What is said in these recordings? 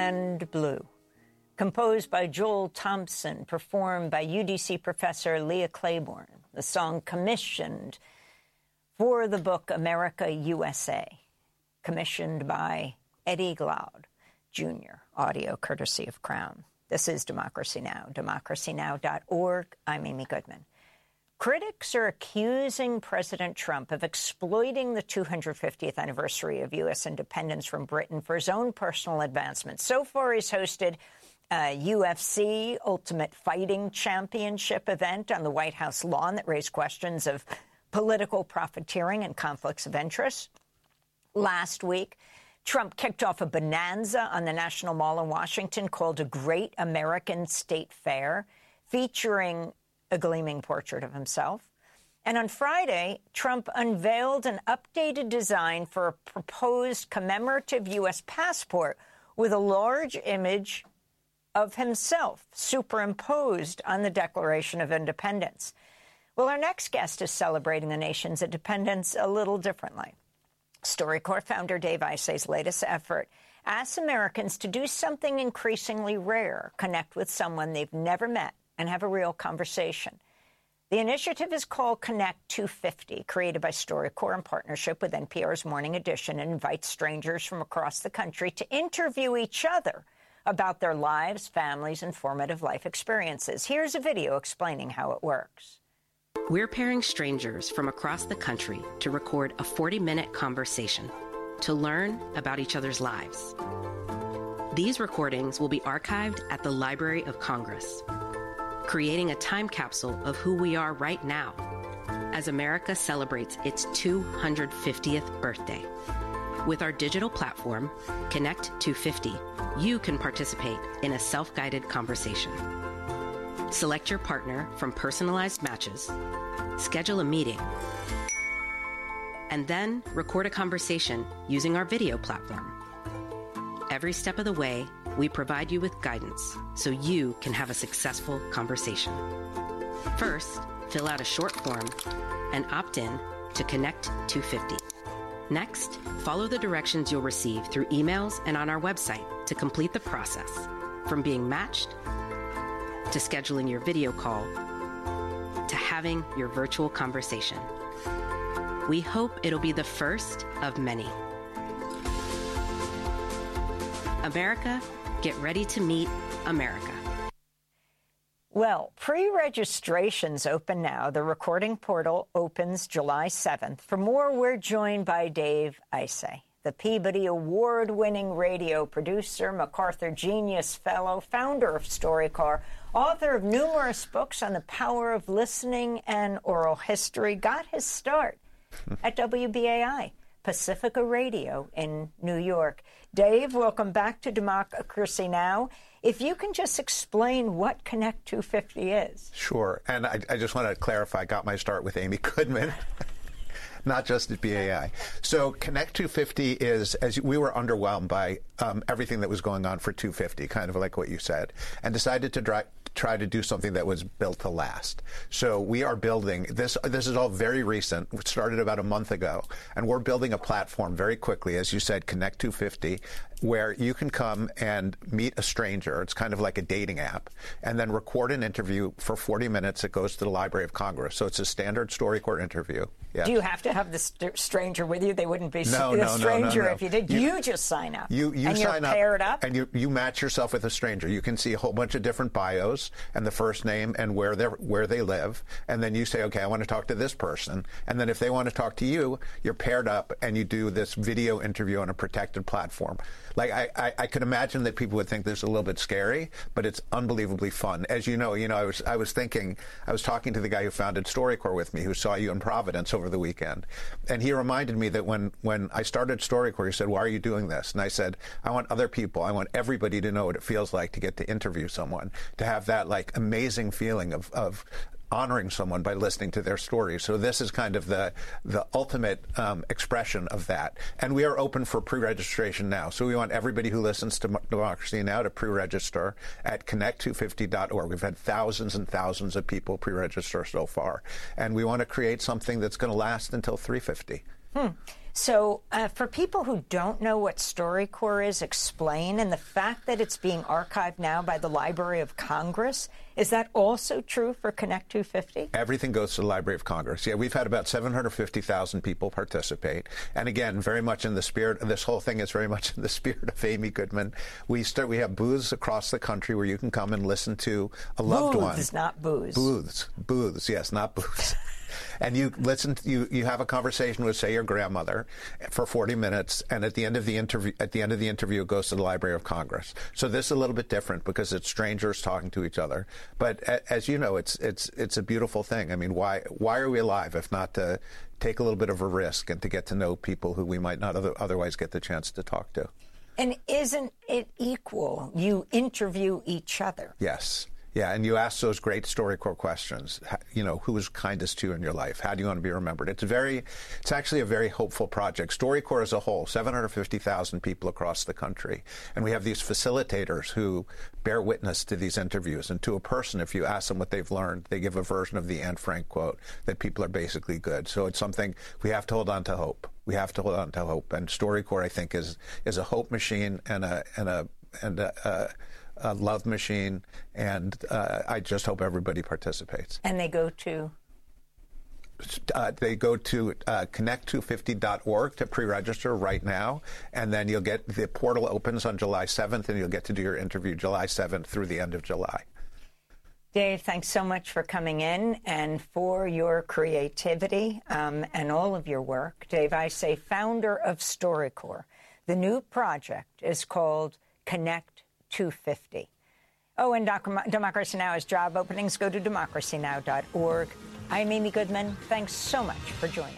and Blue. Composed by Joel Thompson, performed by UDC professor Leah Claiborne. The song commissioned for the book America, USA. Commissioned by Eddie Glaude, Jr., audio courtesy of Crown. This is Democracy Now!, democracynow.org. I'm Amy Goodman. Critics are accusing President Trump of exploiting the 250th anniversary of U.S. independence from Britain for his own personal advancement. So far, he's hosted a UFC Ultimate Fighting Championship event on the White House lawn that raised questions of political profiteering and conflicts of interest. Last week, Trump kicked off a bonanza on the National Mall in Washington called a Great American State Fair, featuring a gleaming portrait of himself. And on Friday, Trump unveiled an updated design for a proposed commemorative U.S. passport with a large image of himself superimposed on the Declaration of Independence. Well, our next guest is celebrating the nation's independence a little differently. StoryCorps founder Dave Isay's latest effort asks Americans to do something increasingly rare, connect with someone they've never met and have a real conversation. The initiative is called Connect 250, created by StoryCorps in partnership with NPR's Morning Edition, and invites strangers from across the country to interview each other about their lives, families, and formative life experiences. Here's a video explaining how it works. We're pairing strangers from across the country to record a 40-minute conversation to learn about each other's lives. These recordings will be archived at the Library of Congress, creating a time capsule of who we are right now as America celebrates its 250th birthday. With our digital platform, Connect 250, you can participate in a self-guided conversation. Select your partner from personalized matches, schedule a meeting, and then record a conversation using our video platform. Every step of the way, we provide you with guidance so you can have a successful conversation. First, fill out a short form and opt in to Connect 250. Next, follow the directions you'll receive through emails and on our website to complete the process, from being matched to scheduling your video call to having your virtual conversation. We hope it'll be the first of many. America, get ready to meet America. Well, pre-registration's open now. The recording portal opens July 7th. For more, we're joined by Dave Isay, the Peabody Award-winning radio producer, MacArthur Genius Fellow, founder of StoryCorps, author of numerous books on the power of listening and oral history. Got his start at WBAI, Pacifica Radio in New York. Dave, welcome back to Democracy Now! If you can just explain what Connect 250 is. Sure. And I just want to clarify, I got my start with Amy Goodman, not just at BAI. So Connect 250 is, as we were underwhelmed by everything that was going on for 250, kind of like what you said, and decided to try to do something that was built to last. So we are building this. This is all very recent. It started about a month ago, and we're building a platform very quickly, as you said, Connect 250, where you can come and meet a stranger. It's kind of like a dating app, and then record an interview for 40 minutes. It goes to the Library of Congress. So it's a standard StoryCorps interview. Yes. Do you have to have the stranger with you? They wouldn't be no, a stranger no. if you did. You just sign up. You and sign you're paired up. And you match yourself with a stranger. You can see a whole bunch of different bios and the first name and where they live. And then you say, okay, I want to talk to this person. And then if they want to talk to you, you're paired up and you do this video interview on a protected platform. Like I could imagine that people would think this is a little bit scary, but it's unbelievably fun. As you know, I was talking to the guy who founded StoryCorps with me, who saw you in Providence over the weekend. And he reminded me that when I started StoryCorps, he said, why are you doing this? And I said, I want other people, I want everybody to know what it feels like to get to interview someone, to have that like amazing feeling of honoring someone by listening to their story. So this is kind of the ultimate expression of that. And we are open for pre-registration now. So we want everybody who listens to Democracy Now! To pre-register at connect250.org. We've had thousands and thousands of people pre-register so far. And we want to create something that's going to last until 350. So for people who don't know what StoryCorps is, explain. And the fact that it's being archived now by the Library of Congress, is that also true for Connect 250? Everything goes to the Library of Congress. Yeah, we've had about 750,000 people participate. And again, very much in the spirit, this whole thing is very much in the spirit of Amy Goodman. We have booths across the country where you can come and listen to a loved one. Booths, not booze. Booths, yes, not booths. And you listen, you have a conversation with, say, your grandmother for 40 minutes, and at the end of the interview, it goes to the Library of Congress. So this is a little bit different because it's strangers talking to each other. But as you know, it's a beautiful thing. I mean, why are we alive if not to take a little bit of a risk and to get to know people who we might not otherwise get the chance to talk to? And isn't it equal? You interview each other. Yes. Yeah, and you ask those great StoryCorps questions. You know, who was kindest to you in your life? How do you want to be remembered? It's actually a very hopeful project. StoryCorps as a whole, 750,000 people across the country. And we have these facilitators who bear witness to these interviews. And to a person, if you ask them what they've learned, they give a version of the Anne Frank quote, that people are basically good. So it's something we have to hold on to hope. We have to hold on to hope. And StoryCorps, I think, is a hope machine and a love machine, and I just hope everybody participates. And they go to? They go to connect250.org to pre-register right now, and then you'll get, the portal opens on July 7th, and you'll get to do your interview July 7th through the end of July. Dave, thanks so much for coming in and for your creativity and all of your work. Dave Isay, founder of StoryCorps. The new project is called Connect 250. Oh, and Democracy Now! Has job openings. Go to democracynow.org. I'm Amy Goodman. Thanks so much for joining.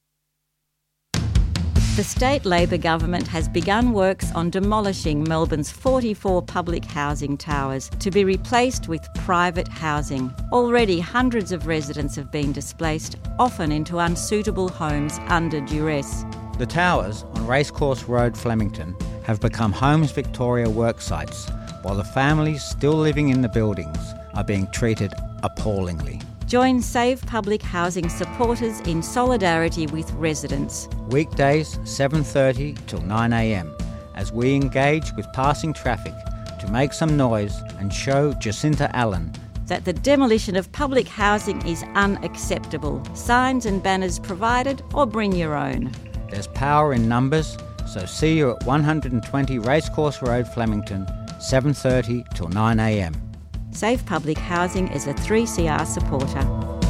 The state Labor government has begun works on demolishing Melbourne's 44 public housing towers to be replaced with private housing. Already hundreds of residents have been displaced, often into unsuitable homes under duress. The towers on Racecourse Road, Flemington, have become Homes Victoria work sites, while the families still living in the buildings are being treated appallingly. Join Save Public Housing supporters in solidarity with residents. Weekdays 7:30 till 9 a.m. as we engage with passing traffic to make some noise and show Jacinta Allen that the demolition of public housing is unacceptable. Signs and banners provided, or bring your own. There's power in numbers, so see you at 120 Racecourse Road, Flemington, 7:30 till 9 a.m. Save Public Housing is a 3CR supporter.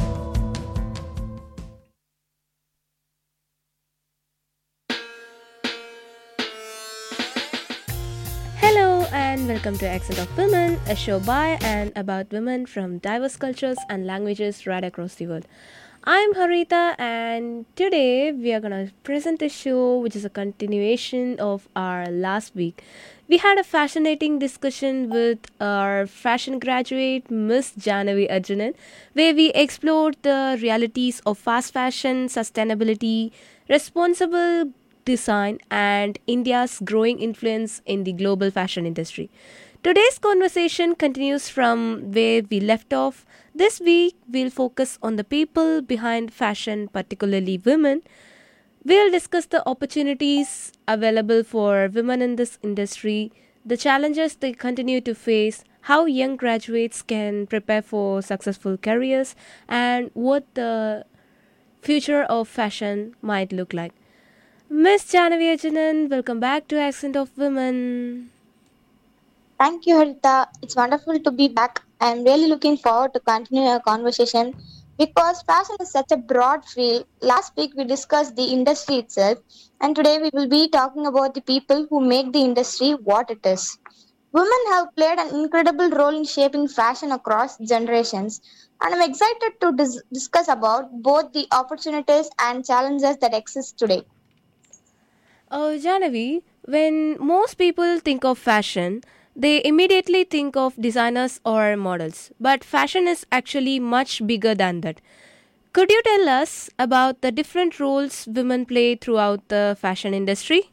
Hello and welcome to Accent of Women, a show by and about women from diverse cultures and languages right across the world. I'm Harita, and today we are going to present a show which is a continuation of our last week. We had a fascinating discussion with our fashion graduate, Miss Jahnavi Arjunan, where we explored the realities of fast fashion, sustainability, responsible design, and India's growing influence in the global fashion industry. Today's conversation continues from where we left off. This week, we'll focus on the people behind fashion, particularly women. We'll discuss the opportunities available for women in this industry, the challenges they continue to face, how young graduates can prepare for successful careers, and what the future of fashion might look like. Miss Jahnavi Arjunan, welcome back to Accent of Women. Thank you, Harita. It's wonderful to be back. I'm really looking forward to continue our conversation because fashion is such a broad field. Last week we discussed the industry itself, and today we will be talking about the people who make the industry what it is. Women have played an incredible role in shaping fashion across generations, and I'm excited to discuss about both the opportunities and challenges that exist today. Jahnavi, when most people think of fashion, they immediately think of designers or models. But fashion is actually much bigger than that. Could you tell us about the different roles women play throughout the fashion industry?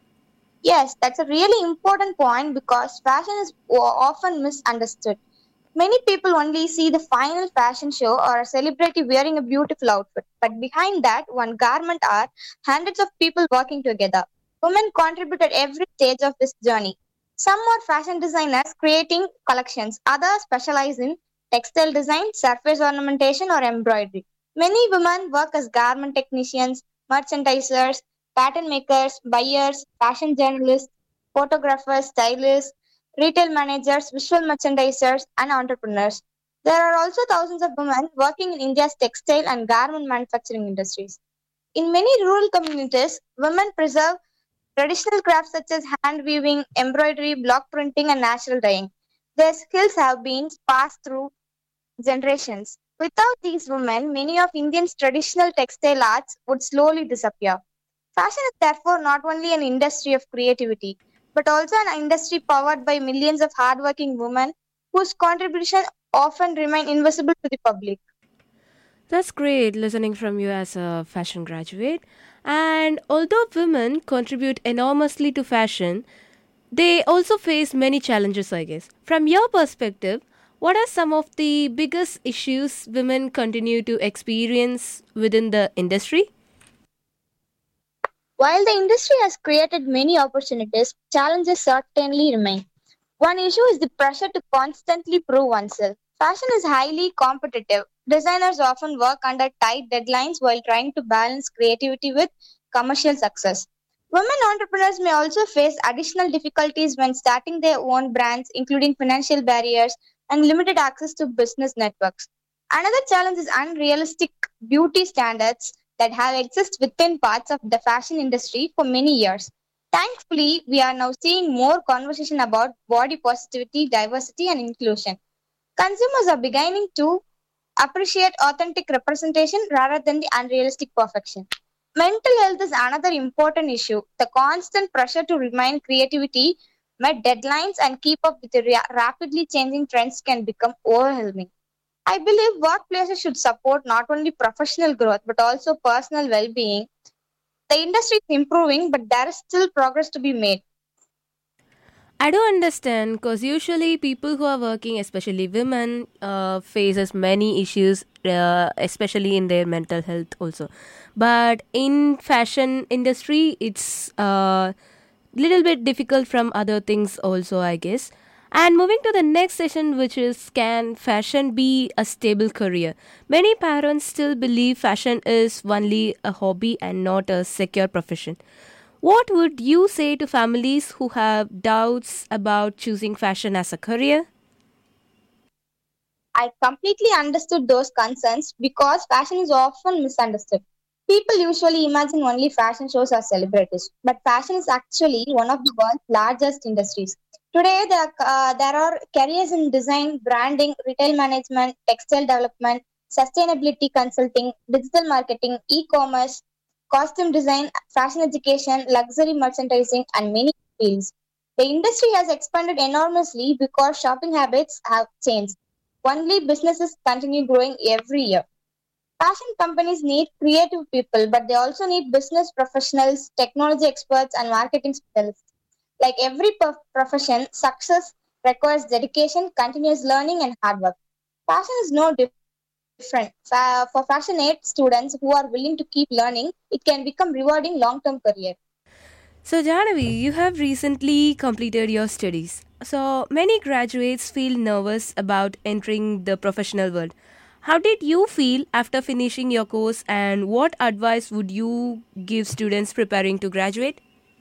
Yes, that's a really important point because fashion is often misunderstood. Many people only see the final fashion show or a celebrity wearing a beautiful outfit, but behind that one garment are hundreds of people working together. Women contribute at every stage of this journey. Some are fashion designers creating collections, others specialize in textile design, surface ornamentation, or embroidery. Many women work as garment technicians, merchandisers, pattern makers, buyers, fashion journalists, photographers, stylists, retail managers, visual merchandisers, and entrepreneurs. There are also thousands of women working in India's textile and garment manufacturing industries. In many rural communities, women preserve traditional crafts such as hand weaving, embroidery, block printing, and natural dyeing. Their skills have been passed through generations. Without these women, many of Indians' traditional textile arts would slowly disappear. Fashion is therefore not only an industry of creativity, but also an industry powered by millions of hardworking women whose contribution often remain invisible to the public. That's great listening from you as a fashion graduate. And although women contribute enormously to fashion, they also face many challenges, I guess. From your perspective, what are some of the biggest issues women continue to experience within the industry? While the industry has created many opportunities, challenges certainly remain. One issue is the pressure to constantly prove oneself. Fashion is highly competitive. Designers often work under tight deadlines while trying to balance creativity with commercial success. Women entrepreneurs may also face additional difficulties when starting their own brands, including financial barriers and limited access to business networks. Another challenge is unrealistic beauty standards that have existed within parts of the fashion industry for many years. Thankfully, we are now seeing more conversation about body positivity, diversity, and inclusion. Consumers are beginning to appreciate authentic representation rather than the unrealistic perfection. Mental health is another important issue. The constant pressure to remain creativity, meet deadlines, and keep up with the rapidly changing trends can become overwhelming. I believe workplaces should support not only professional growth but also personal well being. The industry is improving, but there is still progress to be made. I do understand because usually people who are working, especially women, faces many issues, especially in their mental health also. But in fashion industry, it's little bit difficult from other things also, I guess. And moving to the next session, which is can fashion be a stable career? Many parents still believe fashion is only a hobby and not a secure profession. What would you say to families who have doubts about choosing fashion as a career? I completely understood those concerns because fashion is often misunderstood. People usually imagine only fashion shows or celebrities, but fashion is actually one of the world's largest industries. Today, there are careers in design, branding, retail management, textile development, sustainability consulting, digital marketing, e-commerce, costume design, fashion education, luxury merchandising, and many fields. The industry has expanded enormously because shopping habits have changed. Only businesses continue growing every year. Fashion companies need creative people, but they also need business professionals, technology experts, and marketing specialists. Like every profession, success requires dedication, continuous learning, and hard work. Fashion is no different. For passionate students who are willing to keep learning, it can become rewarding long-term career. So, Jahnavi, you have recently completed your studies. So, many graduates feel nervous about entering the professional world. How did you feel after finishing your course, and what advice would you give students preparing to graduate?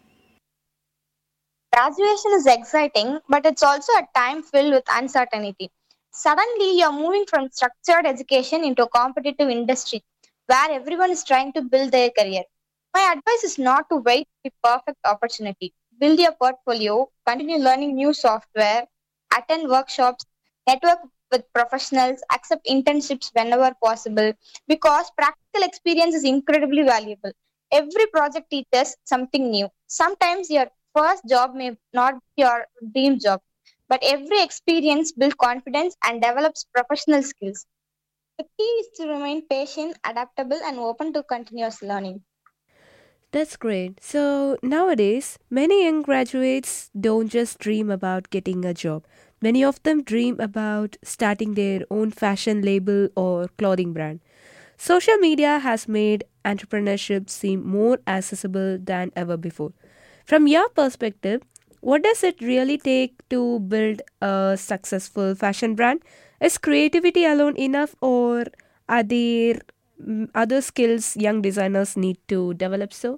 Graduation is exciting, but it's also a time filled with uncertainty. Suddenly, you're moving from structured education into a competitive industry where everyone is trying to build their career. My advice is not to wait for the perfect opportunity. Build your portfolio, continue learning new software, attend workshops, network with professionals, accept internships whenever possible because practical experience is incredibly valuable. Every project teaches something new. Sometimes your first job may not be your dream job, but every experience builds confidence and develops professional skills. The key is to remain patient, adaptable, and open to continuous learning. That's great. So, nowadays, many young graduates don't just dream about getting a job, Many of them dream about starting their own fashion label or clothing brand. Social media has made entrepreneurship seem more accessible than ever before. From your perspective, what does it really take to build a successful fashion brand? Is creativity alone enough, or are there other skills young designers need to develop so?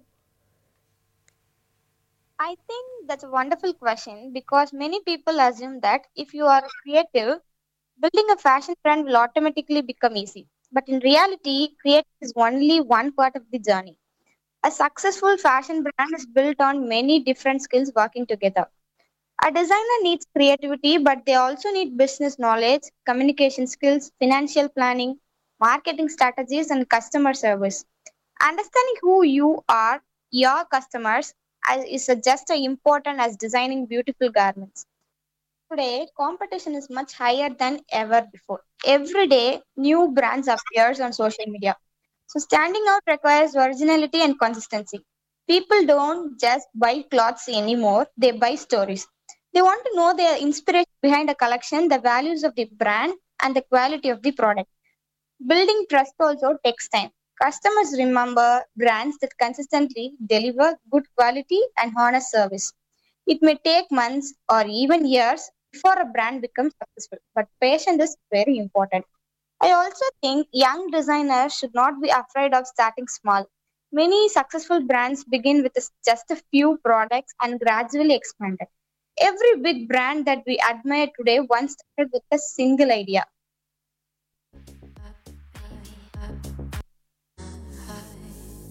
I think that's a wonderful question because many people assume that if you are creative, building a fashion brand will automatically become easy. But in reality, creative is only one part of the journey. A successful fashion brand is built on many different skills working together. A designer needs creativity, but they also need business knowledge, communication skills, financial planning, marketing strategies, and customer service. Understanding who you are, your customers, is just as important as designing beautiful garments. Today, competition is much higher than ever before. Every day, new brands appears on social media. So standing out requires originality and consistency. People don't just buy clothes anymore, they buy stories. They want to know the inspiration behind a collection, the values of the brand, and the quality of the product. Building trust also takes time. Customers remember brands that consistently deliver good quality and honest service. It may take months or even years before a brand becomes successful, but patience is very important. I also think young designers should not be afraid of starting small. Many successful brands begin with just a few products and gradually expand. Every big brand that we admire today once started with a single idea.